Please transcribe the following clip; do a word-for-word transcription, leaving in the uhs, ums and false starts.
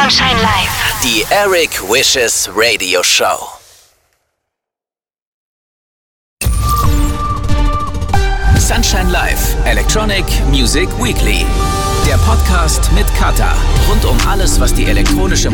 Sunshine Live. Die Eric Wishes Radio Show. Sunshine Live, Electronic Music Weekly. Der Podcast mit Kata. Rund um alles, was die elektronische